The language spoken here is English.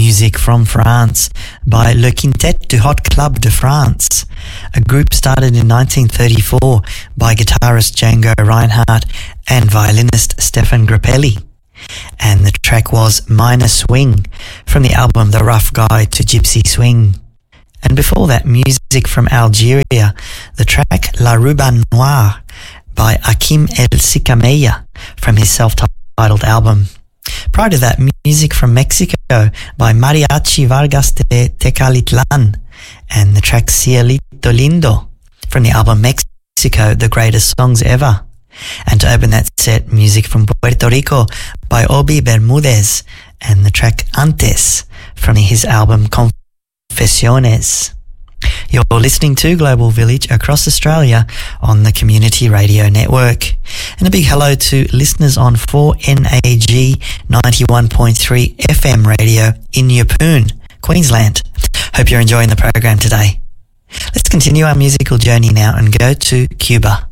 music from France by Le Quintet du Hot Club de France, a group started in 1934 by guitarist Django Reinhardt and violinist Stefan Grappelli. And the track was Minor Swing from the album The Rough Guide to Gypsy Swing. And before that, music from Algeria, the track La Ruban Noire by Hakim El Sikameya from his self-titled album. Prior to that, music from Mexico by Mariachi Vargas de Tecalitlan and the track Cielito Lindo from the album Mexico, The Greatest Songs Ever. And to open that set, music from Puerto Rico by Obi Bermudez and the track Antes from his album Confesiones. You're listening to Global Village across Australia on the Community Radio Network. And a big hello to listeners on 4NAG 91.3 FM radio in Yeppoon, Queensland. Hope you're enjoying the program today. Let's continue our musical journey now and go to Cuba.